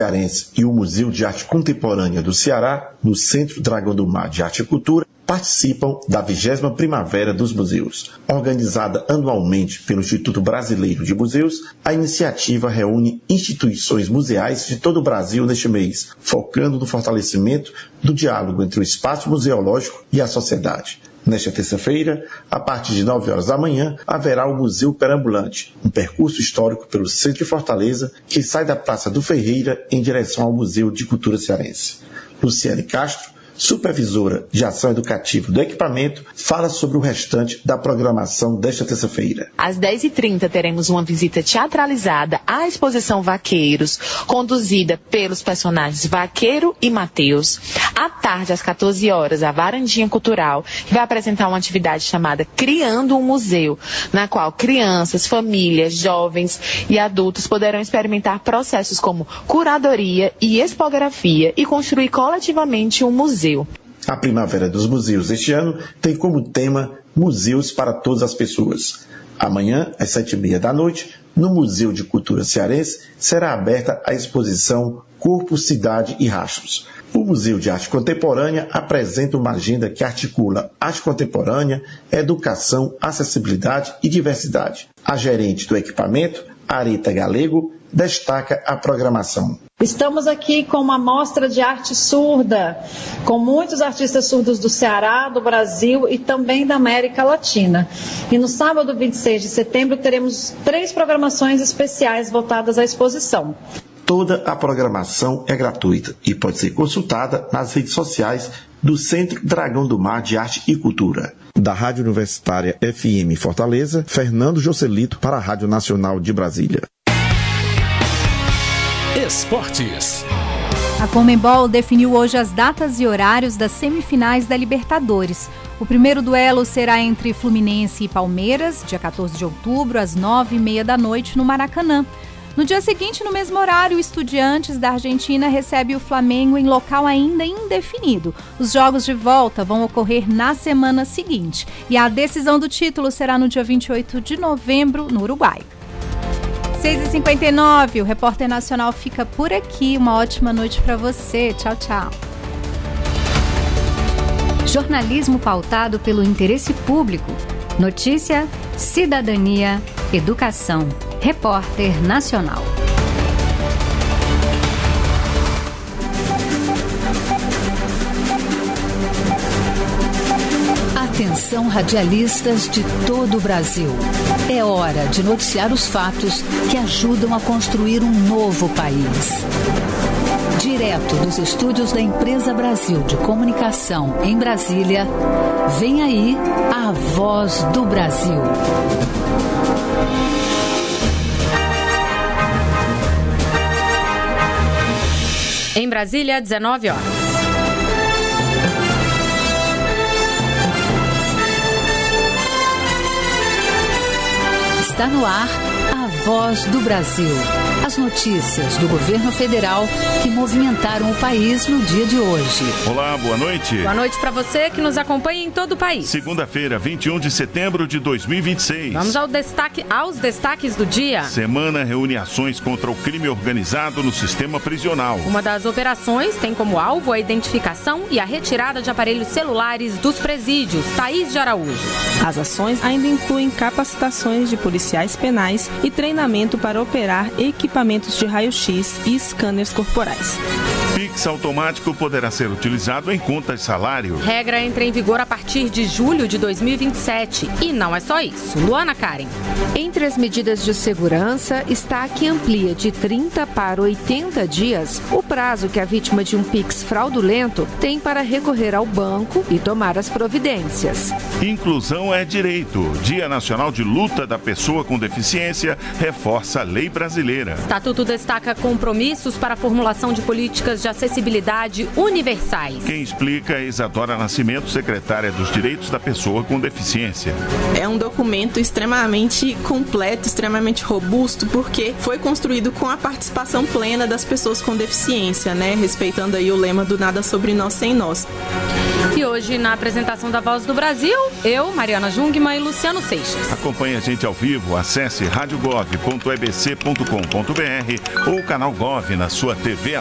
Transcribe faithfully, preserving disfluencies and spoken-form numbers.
Cearense e o Museu de Arte Contemporânea do Ceará, no Centro Dragão do Mar de Arte e Cultura, participam da vigésima Primavera dos Museus. Organizada anualmente pelo Instituto Brasileiro de Museus, a iniciativa reúne instituições museais de todo o Brasil neste mês, focando no fortalecimento do diálogo entre o espaço museológico e a sociedade. Nesta terça-feira, a partir de nove horas da manhã, haverá o Museu Perambulante, um percurso histórico pelo centro de Fortaleza que sai da Praça do Ferreira em direção ao Museu de Cultura Cearense. Luciane Castro, supervisora de ação educativa do equipamento, fala sobre o restante da programação desta terça-feira. Às dez e trinta teremos uma visita teatralizada à exposição Vaqueiros, conduzida pelos personagens Vaqueiro e Mateus. À tarde, às quatorze horas, a Varandinha Cultural vai apresentar uma atividade chamada Criando um Museu, na qual crianças, famílias, jovens e adultos poderão experimentar processos como curadoria e expografia e construir coletivamente um museu. A Primavera dos Museus este ano tem como tema Museus para Todas as Pessoas. Amanhã, às sete e meia da noite, no Museu de Cultura Cearense, será aberta a exposição Corpo, Cidade e Rastros. O Museu de Arte Contemporânea apresenta uma agenda que articula arte contemporânea, educação, acessibilidade e diversidade. A gerente do equipamento, Arita Galego, destaca a programação. Estamos aqui com uma mostra de arte surda, com muitos artistas surdos do Ceará, do Brasil e também da América Latina. E no sábado, vinte e seis de setembro, teremos três programações especiais voltadas à exposição. Toda a programação é gratuita e pode ser consultada nas redes sociais do Centro Dragão do Mar de Arte e Cultura. Da Rádio Universitária F M Fortaleza, Fernando Joselito para a Rádio Nacional de Brasília. Esportes. A Conmebol definiu hoje as datas e horários das semifinais da Libertadores. O primeiro duelo será entre Fluminense e Palmeiras, dia quatorze de outubro, às nove e meia da noite, no Maracanã. No dia seguinte, no mesmo horário, o Estudiantes da Argentina recebe o Flamengo em local ainda indefinido. Os jogos de volta vão ocorrer na semana seguinte. E a decisão do título será no dia vinte e oito de novembro, no Uruguai. seis e cinquenta e nove, o Repórter Nacional fica por aqui. Uma ótima noite para você. Tchau, tchau. Jornalismo pautado pelo interesse público. Notícia, cidadania, educação. Repórter Nacional. Atenção, radialistas de todo o Brasil. É hora de noticiar os fatos que ajudam a construir um novo país. Direto dos estúdios da Empresa Brasil de Comunicação em Brasília, vem aí a Voz do Brasil. Em Brasília, dezenove horas. Está no ar a Voz do Brasil. As notícias do governo federal que movimentaram o país no dia de hoje. Olá, boa noite. Boa noite para você que nos acompanha em todo o país. Segunda-feira, vinte e um de setembro de dois mil e vinte e seis. Vamos ao destaque, aos destaques do dia. Semana reúne ações contra o crime organizado no sistema prisional. Uma das operações tem como alvo a identificação e a retirada de aparelhos celulares dos presídios. Thaís de Araújo. As ações ainda incluem capacitações de policiais penais e treinamento para operar equipamentos equipamentos de raio-x e scanners corporais. Pix automático poderá ser utilizado em conta de salário. Regra entra em vigor a partir de julho de dois mil e vinte e sete. E não é só isso. Luana Karen. Entre as medidas de segurança está a que amplia de trinta para oitenta dias o prazo que a vítima de um Pix fraudulento tem para recorrer ao banco e tomar as providências. Inclusão é direito. Dia Nacional de Luta da Pessoa com Deficiência reforça a lei brasileira. Estatuto destaca compromissos para a formulação de políticas de acessibilidade universais. Quem explica é Isadora Nascimento, secretária dos Direitos da Pessoa com Deficiência. É um documento extremamente completo, extremamente robusto, porque foi construído com a participação plena das pessoas com deficiência, né? Respeitando aí o lema do Nada Sobre Nós Sem Nós. E hoje, na apresentação da Voz do Brasil, eu, Mariana Jungmann e Luciano Seixas. Acompanhe a gente ao vivo, acesse rádio gov ponto e b c ponto com ponto b ou canal Gov na sua T V